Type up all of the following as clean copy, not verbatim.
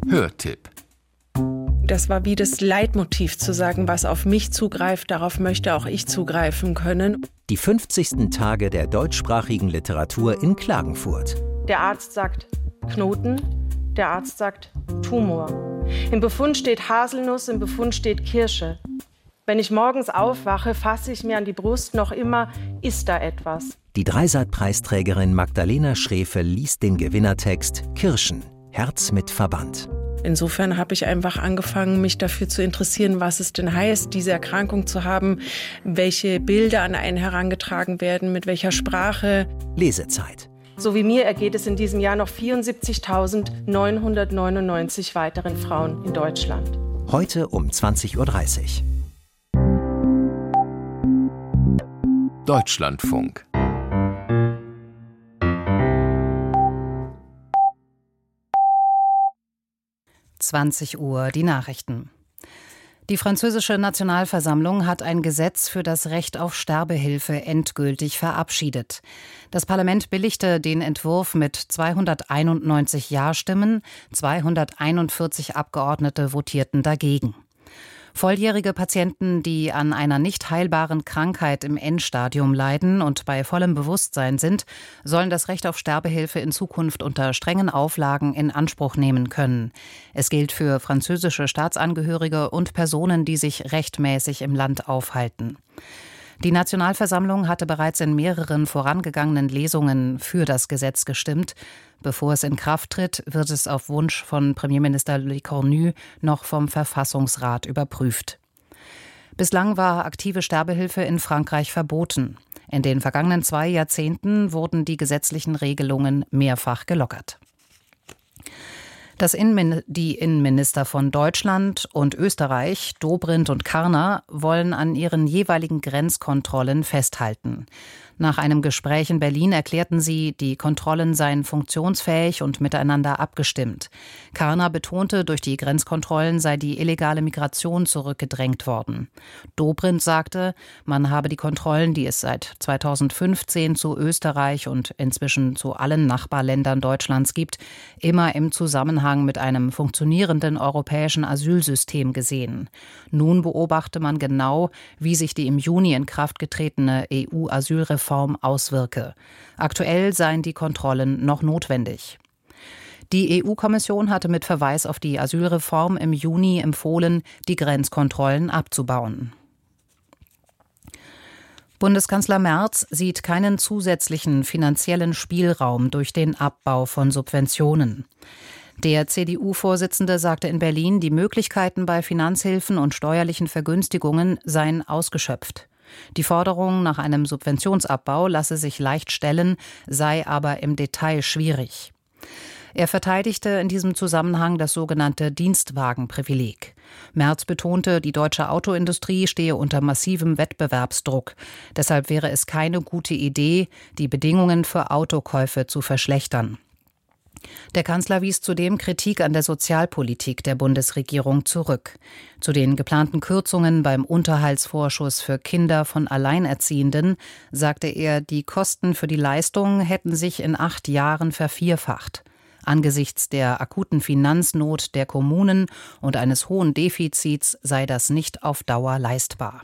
Hörtipp. Das war wie das Leitmotiv zu sagen, was auf mich zugreift, darauf möchte auch ich zugreifen können. Die 50. Tage der deutschsprachigen Literatur in Klagenfurt. Der Arzt sagt Knoten, der Arzt sagt Tumor. Im Befund steht Haselnuss, im Befund steht Kirsche. Wenn ich morgens aufwache, fasse ich mir an die Brust, noch immer ist da etwas. Die Dreisat-Preisträgerin Magdalena Schrefe liest den Gewinnertext Kirschen, Herz mit Verband. Insofern habe ich einfach angefangen, mich dafür zu interessieren, was es denn heißt, diese Erkrankung zu haben, welche Bilder an einen herangetragen werden, mit welcher Sprache. Lesezeit. So wie mir ergeht es in diesem Jahr noch 74.999 weiteren Frauen in Deutschland. Heute um 20:30 Uhr. Deutschlandfunk. Uhr, die Nachrichten. Die französische Nationalversammlung hat ein Gesetz für das Recht auf Sterbehilfe endgültig verabschiedet. Das Parlament billigte den Entwurf mit 291 Ja-Stimmen, 241 Abgeordnete votierten dagegen. Volljährige Patienten, die an einer nicht heilbaren Krankheit im Endstadium leiden und bei vollem Bewusstsein sind, sollen das Recht auf Sterbehilfe in Zukunft unter strengen Auflagen in Anspruch nehmen können. Es gilt für französische Staatsangehörige und Personen, die sich rechtmäßig im Land aufhalten. Die Nationalversammlung hatte bereits in mehreren vorangegangenen Lesungen für das Gesetz gestimmt. Bevor es in Kraft tritt, wird es auf Wunsch von Premierminister Lecornu noch vom Verfassungsrat überprüft. Bislang war aktive Sterbehilfe in Frankreich verboten. In den vergangenen 2 Jahrzehnten wurden die gesetzlichen Regelungen mehrfach gelockert. Die Innenminister von Deutschland und Österreich, Dobrindt und Karner, wollen an ihren jeweiligen Grenzkontrollen festhalten. Nach einem Gespräch in Berlin erklärten sie, die Kontrollen seien funktionsfähig und miteinander abgestimmt. Karner betonte, durch die Grenzkontrollen sei die illegale Migration zurückgedrängt worden. Dobrindt sagte, man habe die Kontrollen, die es seit 2015 zu Österreich und inzwischen zu allen Nachbarländern Deutschlands gibt, immer im Zusammenhang mit einem funktionierenden europäischen Asylsystem gesehen. Nun beobachte man genau, wie sich die im Juni in Kraft getretene EU-Asylreform auswirke. Aktuell seien die Kontrollen noch notwendig. Die EU-Kommission hatte mit Verweis auf die Asylreform im Juni empfohlen, die Grenzkontrollen abzubauen. Bundeskanzler Merz sieht keinen zusätzlichen finanziellen Spielraum durch den Abbau von Subventionen. Der CDU-Vorsitzende sagte in Berlin, die Möglichkeiten bei Finanzhilfen und steuerlichen Vergünstigungen seien ausgeschöpft. Die Forderung nach einem Subventionsabbau lasse sich leicht stellen, sei aber im Detail schwierig. Er verteidigte in diesem Zusammenhang das sogenannte Dienstwagenprivileg. Merz betonte, die deutsche Autoindustrie stehe unter massivem Wettbewerbsdruck. Deshalb wäre es keine gute Idee, die Bedingungen für Autokäufe zu verschlechtern. Der Kanzler wies zudem Kritik an der Sozialpolitik der Bundesregierung zurück. Zu den geplanten Kürzungen beim Unterhaltsvorschuss für Kinder von Alleinerziehenden sagte er, die Kosten für die Leistung hätten sich in 8 Jahren vervierfacht. Angesichts der akuten Finanznot der Kommunen und eines hohen Defizits sei das nicht auf Dauer leistbar.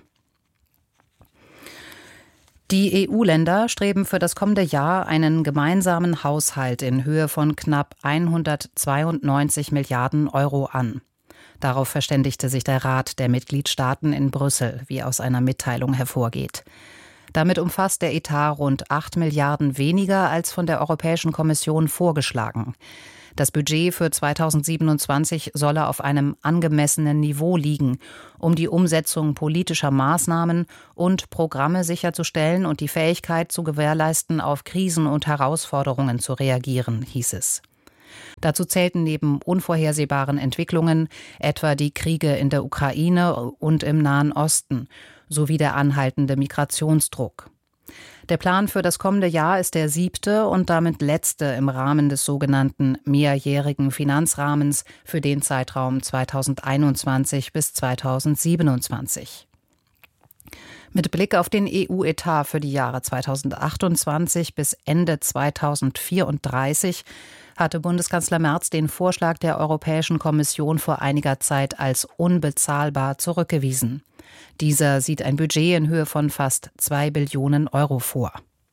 Die EU-Länder streben für das kommende Jahr einen gemeinsamen Haushalt in Höhe von knapp 192 Milliarden Euro an. Darauf verständigte sich der Rat der Mitgliedstaaten in Brüssel, wie aus einer Mitteilung hervorgeht. Damit umfasst der Etat rund 8 Milliarden weniger als von der Europäischen Kommission vorgeschlagen. Das Budget für 2027 solle auf einem angemessenen Niveau liegen, um die Umsetzung politischer Maßnahmen und Programme sicherzustellen und die Fähigkeit zu gewährleisten, auf Krisen und Herausforderungen zu reagieren, hieß es. Dazu zählten neben unvorhersehbaren Entwicklungen etwa die Kriege in der Ukraine und im Nahen Osten sowie der anhaltende Migrationsdruck. Der Plan für das kommende Jahr ist der 7. und damit letzte im Rahmen des sogenannten mehrjährigen Finanzrahmens für den Zeitraum 2021 bis 2027. Mit Blick auf den EU-Etat für die Jahre 2028 bis Ende 2034 hatte Bundeskanzler Merz den Vorschlag der Europäischen Kommission vor einiger Zeit als unbezahlbar zurückgewiesen. Dieser sieht ein Budget in Höhe von fast 2 Billionen Euro vor.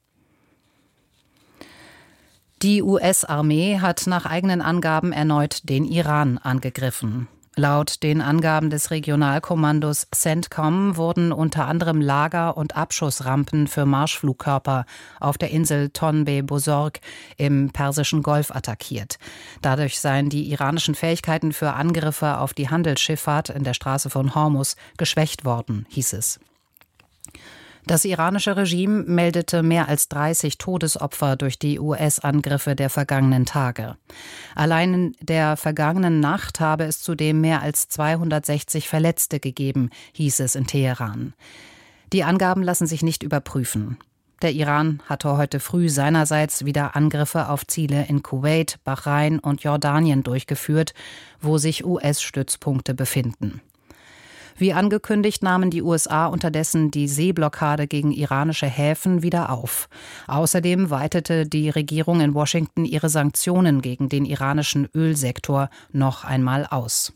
Die US-Armee hat nach eigenen Angaben erneut den Iran angegriffen. Laut den Angaben des Regionalkommandos CENTCOM wurden unter anderem Lager- und Abschussrampen für Marschflugkörper auf der Insel Tonbe Bozorg im Persischen Golf attackiert. Dadurch seien die iranischen Fähigkeiten für Angriffe auf die Handelsschifffahrt in der Straße von Hormuz geschwächt worden, hieß es. Das iranische Regime meldete mehr als 30 Todesopfer durch die US-Angriffe der vergangenen Tage. Allein in der vergangenen Nacht habe es zudem mehr als 260 Verletzte gegeben, hieß es in Teheran. Die Angaben lassen sich nicht überprüfen. Der Iran hatte heute früh seinerseits wieder Angriffe auf Ziele in Kuwait, Bahrain und Jordanien durchgeführt, wo sich US-Stützpunkte befinden. Wie angekündigt, nahmen die USA unterdessen die Seeblockade gegen iranische Häfen wieder auf. Außerdem weitete die Regierung in Washington ihre Sanktionen gegen den iranischen Ölsektor noch einmal aus.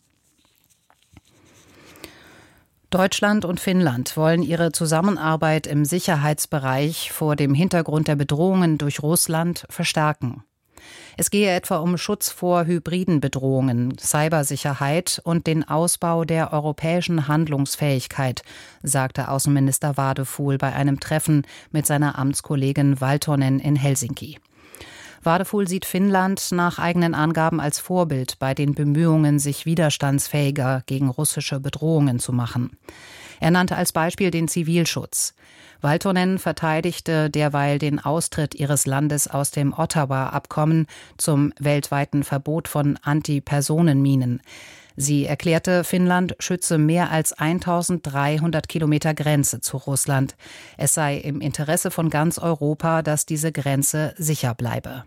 Deutschland und Finnland wollen ihre Zusammenarbeit im Sicherheitsbereich vor dem Hintergrund der Bedrohungen durch Russland verstärken. Es gehe etwa um Schutz vor hybriden Bedrohungen, Cybersicherheit und den Ausbau der europäischen Handlungsfähigkeit, sagte Außenminister Wadefuhl bei einem Treffen mit seiner Amtskollegin Valtonen in Helsinki. Wadefuhl sieht Finnland nach eigenen Angaben als Vorbild bei den Bemühungen, sich widerstandsfähiger gegen russische Bedrohungen zu machen. Er nannte als Beispiel den Zivilschutz. Valtonen verteidigte derweil den Austritt ihres Landes aus dem Ottawa-Abkommen zum weltweiten Verbot von Antipersonenminen. Sie erklärte, Finnland schütze mehr als 1300 Kilometer Grenze zu Russland. Es sei im Interesse von ganz Europa, dass diese Grenze sicher bleibe.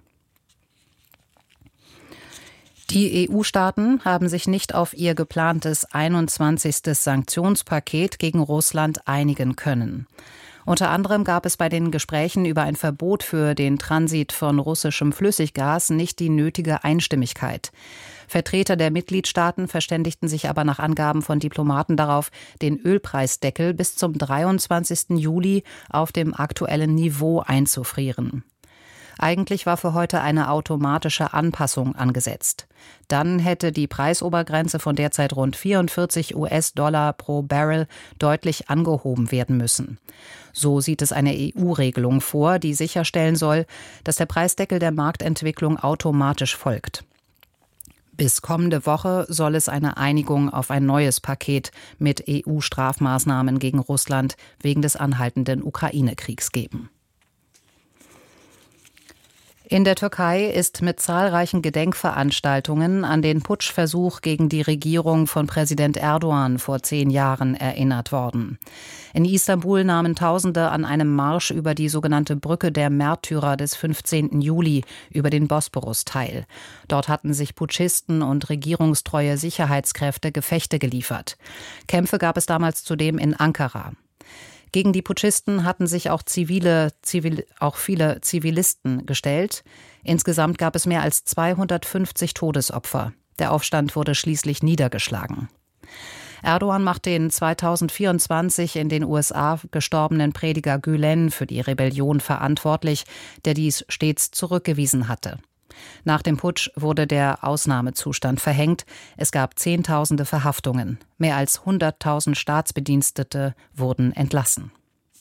Die EU-Staaten haben sich nicht auf ihr geplantes 21. Sanktionspaket gegen Russland einigen können. Unter anderem gab es bei den Gesprächen über ein Verbot für den Transit von russischem Flüssiggas nicht die nötige Einstimmigkeit. Vertreter der Mitgliedstaaten verständigten sich aber nach Angaben von Diplomaten darauf, den Ölpreisdeckel bis zum 23. Juli auf dem aktuellen Niveau einzufrieren. Eigentlich war für heute eine automatische Anpassung angesetzt. Dann hätte die Preisobergrenze von derzeit rund 44 US-Dollar pro Barrel deutlich angehoben werden müssen. So sieht es eine EU-Regelung vor, die sicherstellen soll, dass der Preisdeckel der Marktentwicklung automatisch folgt. Bis kommende Woche soll es eine Einigung auf ein neues Paket mit EU-Strafmaßnahmen gegen Russland wegen des anhaltenden Ukraine-Kriegs geben. In der Türkei ist mit zahlreichen Gedenkveranstaltungen an den Putschversuch gegen die Regierung von Präsident Erdogan vor 10 Jahren erinnert worden. In Istanbul nahmen Tausende an einem Marsch über die sogenannte Brücke der Märtyrer des 15. Juli über den Bosporus teil. Dort hatten sich Putschisten und regierungstreue Sicherheitskräfte Gefechte geliefert. Kämpfe gab es damals zudem in Ankara. Gegen die Putschisten hatten sich auch viele Zivilisten gestellt. Insgesamt gab es mehr als 250 Todesopfer. Der Aufstand wurde schließlich niedergeschlagen. Erdogan macht den 2024 in den USA gestorbenen Prediger Gülen für die Rebellion verantwortlich, der dies stets zurückgewiesen hatte. Nach dem Putsch wurde der Ausnahmezustand verhängt. Es gab Zehntausende Verhaftungen. Mehr als 100.000 Staatsbedienstete wurden entlassen.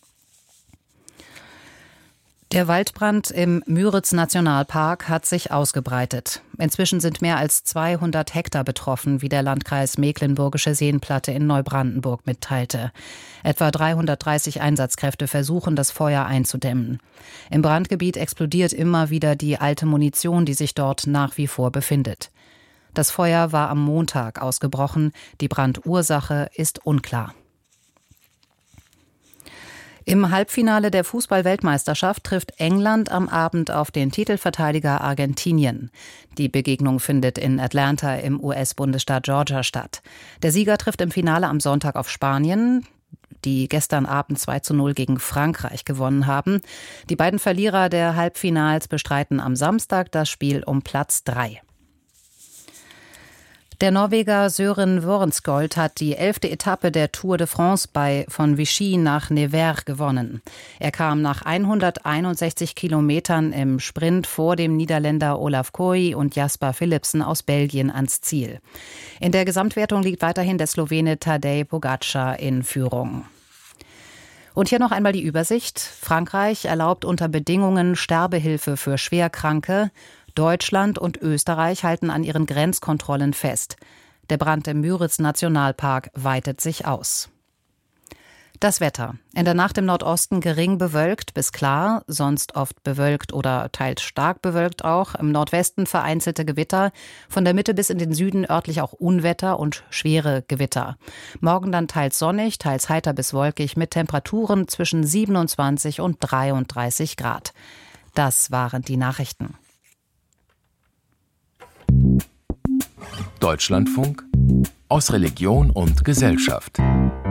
Der Waldbrand im Müritz-Nationalpark hat sich ausgebreitet. Inzwischen sind mehr als 200 Hektar betroffen, wie der Landkreis Mecklenburgische Seenplatte in Neubrandenburg mitteilte. Etwa 330 Einsatzkräfte versuchen, das Feuer einzudämmen. Im Brandgebiet explodiert immer wieder die alte Munition, die sich dort nach wie vor befindet. Das Feuer war am Montag ausgebrochen. Die Brandursache ist unklar. Im Halbfinale der Fußball-Weltmeisterschaft trifft England am Abend auf den Titelverteidiger Argentinien. Die Begegnung findet in Atlanta im US-Bundesstaat Georgia statt. Der Sieger trifft im Finale am Sonntag auf Spanien. die gestern Abend 2:0 gegen Frankreich gewonnen haben. Die beiden Verlierer der Halbfinals bestreiten am Samstag das Spiel um Platz 3. Der Norweger Søren Wørenskjold hat die 11. Etappe der Tour de France von Vichy nach Nevers gewonnen. Er kam nach 161 Kilometern im Sprint vor dem Niederländer Olaf Kooi und Jasper Philipsen aus Belgien ans Ziel. In der Gesamtwertung liegt weiterhin der Slowene Tadej Pogačar in Führung. Und hier noch einmal die Übersicht. Frankreich erlaubt unter Bedingungen Sterbehilfe für Schwerkranke. Deutschland und Österreich halten an ihren Grenzkontrollen fest. Der Brand im Müritz-Nationalpark weitet sich aus. Das Wetter. In der Nacht im Nordosten gering bewölkt bis klar, sonst oft bewölkt oder teils stark bewölkt auch. Im Nordwesten vereinzelte Gewitter, von der Mitte bis in den Süden örtlich auch Unwetter und schwere Gewitter. Morgen dann teils sonnig, teils heiter bis wolkig mit Temperaturen zwischen 27 und 33 Grad. Das waren die Nachrichten. Deutschlandfunk aus Religion und Gesellschaft.